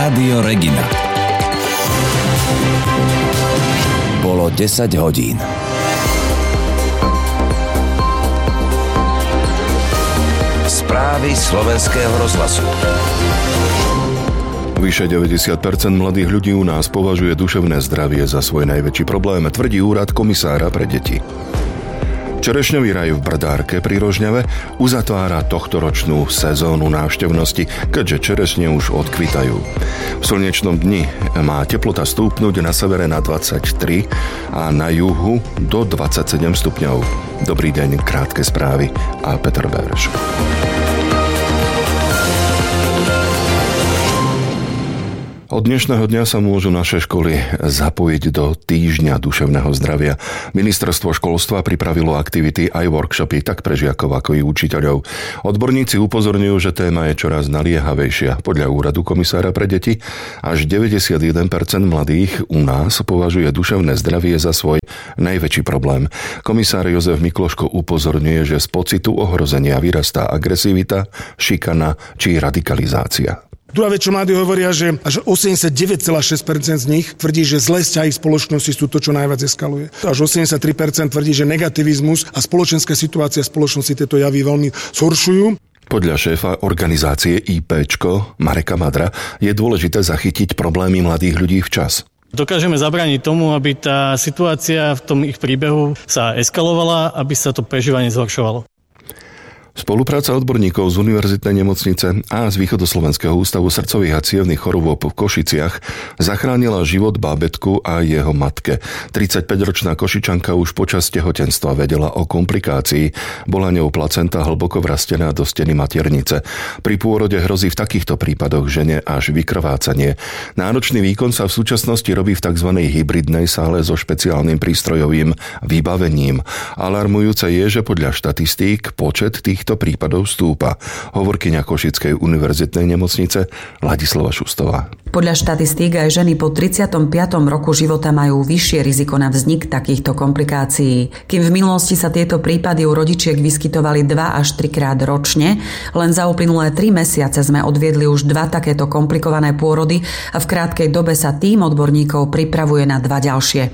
Rádio Regina. Bolo 10 hodín. Správy Slovenského rozhlasu. Vyše 90% mladých ľudí u nás považuje duševné zdravie za svoj najväčší problém, tvrdí úrad komisára pre deti. Čerešňový raj v Brdárke pri Rožňave uzatvára tohtoročnú sezónu návštevnosti, keďže čerešne už odkvitajú. V slnečnom dni má teplota stúpnuť na severe na 23 a na juhu do 27 stupňov. Dobrý deň, krátke správy a Peter Bereš. Od dnešného dňa sa môžu naše školy zapojiť do týždňa duševného zdravia. Ministerstvo školstva pripravilo aktivity aj workshopy tak pre žiakov ako i učiteľov. Odborníci upozorňujú, že téma je čoraz naliehavejšia. Podľa úradu komisára pre deti až 91% mladých u nás považuje duševné zdravie za svoj najväčší problém. Komisár Jozef Mikloško upozorňuje, že z pocitu ohrozenia vyrastá agresivita, šikana či radikalizácia. Druhá vec, čo mladí hovoria, že až 89,6% z nich tvrdí, že zlé vzťahy v spoločnosti sú to, čo najviac eskaluje. Až 83% tvrdí, že negativizmus a spoločenská situácia v spoločnosti tieto javy veľmi zhoršujú. Podľa šéfa organizácie IPčko Mareka Madra je dôležité zachytiť problémy mladých ľudí včas. Dokážeme zabrániť tomu, aby tá situácia v tom ich príbehu sa eskalovala, aby sa to prežívanie zhoršovalo. Spolupráca odborníkov z univerzitnej nemocnice a z Východoslovenského ústavu srdcových a cievnych chorôb v Košiciach zachránila život bábätku a jeho matke. 35-ročná Košičanka už počas tehotenstva vedela o komplikácii. Bola ňou placenta hlboko vrastená do steny maternice. Pri pôrode hrozí v takýchto prípadoch žene až vykrvácanie. Náročný výkon sa v súčasnosti robí v tzv. Hybridnej sále so špeciálnym prístrojovým vybavením. Alarmujúce je, že podľa štatistík počet týchto prípadov stúpa. Hovorkyňa Košickej univerzitnej nemocnice Ladislava Šustová. Podľa štatistík aj ženy po 35. roku života majú vyššie riziko na vznik takýchto komplikácií. Kým v minulosti sa tieto prípady u rodičiek vyskytovali 2 až 3 krát ročne, len za uplynulé 3 mesiace sme odviedli už 2 takéto komplikované pôrody a v krátkej dobe sa tím odborníkov pripravuje na 2 ďalšie.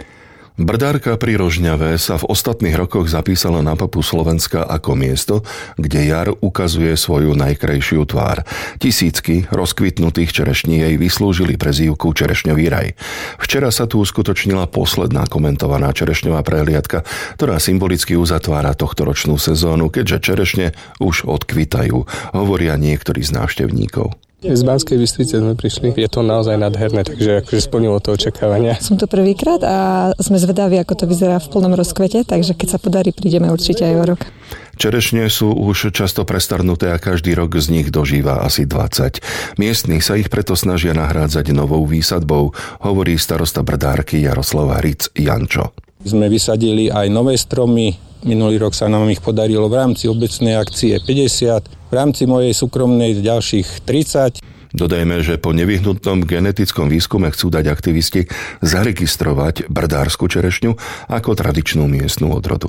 Brdárka pri Rožňave sa v ostatných rokoch zapísala na mapu Slovenska ako miesto, kde jar ukazuje svoju najkrajšiu tvár. Tisícky rozkvitnutých čerešní jej vyslúžili prezývku Čerešňový raj. Včera sa tu uskutočnila posledná komentovaná čerešňová prehliadka, ktorá symbolicky uzatvára tohtoročnú sezónu, keďže čerešne už odkvitajú, hovoria niektorí z návštevníkov. Z Banskej Bystrice sme prišli. Je to naozaj nádherné, takže akože splnilo to očakávania. Som tu prvýkrát a sme zvedaví, ako to vyzerá v plnom rozkvete, takže keď sa podarí, prídeme určite aj o rok. Čerešne sú už často prestarnuté a každý rok z nich dožíva asi 20. Miestni sa ich preto snažia nahrádzať novou výsadbou, hovorí starosta Brdárky Jaroslav Hric Jančo. Sme vysadili aj nové stromy. Minulý rok sa nám ich podarilo v rámci obecnej akcie 50, v rámci mojej súkromnej ďalších 30. Dodajme, že po nevyhnutnom genetickom výskume chcú dať aktivisti zaregistrovať brdársku čerešňu ako tradičnú miestnu odrodu.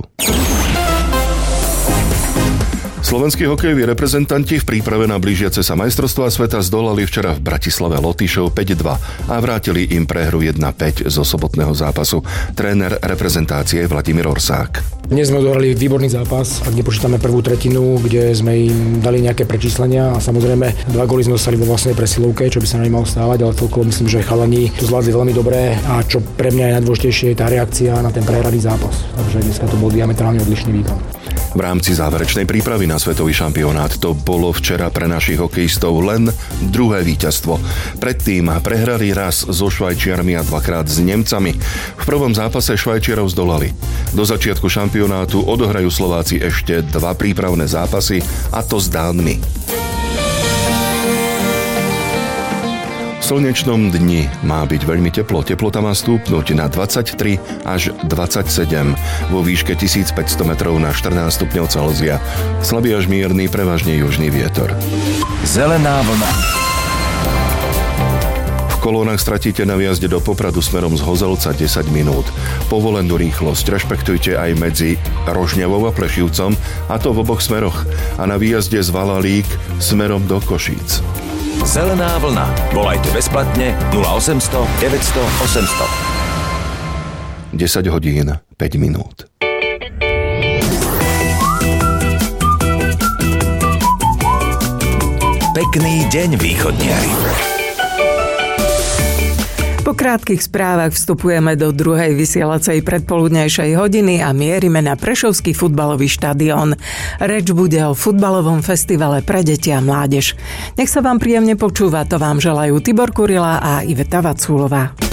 Slovenskí hokejoví reprezentanti v príprave na blížiace sa majstrovstvá sveta zdolali včera v Bratislave Lotyšov 5-2 a vrátili im prehru 1-5 zo sobotného zápasu. Tréner reprezentácie Vladimír Orsák. Dnes sme odohrali výborný zápas, ak nepočítame prvú tretinu, kde sme im dali nejaké prečíslenia a samozrejme 2 góly sme dostali vo vlastnej presilovke, čo by sa nemalo stávať, ale celkovo myslím, že chalani to zvládli veľmi dobre a čo pre mňa je najdôležitejšie je tá reakcia na ten prehraný zápas. Takže dneska to bol diametrálne odlišný výkon. V rámci záverečnej prípravy na svetový šampionát to bolo včera pre našich hokejistov len druhé víťazstvo. Predtým prehrali raz so Švajčiarmi a 2-krát s Nemcami. V prvom zápase Švajčiarov zdolali. Do začiatku šampionátu odohrajú Slováci ešte 2 prípravné zápasy, a to s Dánmi. V slnečnom dni má byť veľmi teplo. Teplota má stúpnuť na 23 až 27. Vo výške 1500 metrov na 14 stupňov Celzia. Slabý až mierny, prevažne južný vietor. Zelená vlna. V kolónach stratíte na výjazde do Popradu smerom z Hozelca 10 minút. Povolenú rýchlosť rešpektujte aj medzi Rožňavou a Plešivcom, a to v oboch smeroch. A na výjazde z Valalík smerom do Košíc. Zelená vlna. Volajte bezplatne 0800 900 800. 10 hodín, 5 minút. Pekný deň, východniari. Po krátkych správach vstupujeme do druhej vysielacej predpoludnejšej hodiny a mierime na Prešovský futbalový štadión. Reč bude o futbalovom festivale pre deti a mládež. Nech sa vám príjemne počúva, to vám želajú Tibor Kurila a Iveta Vaculová.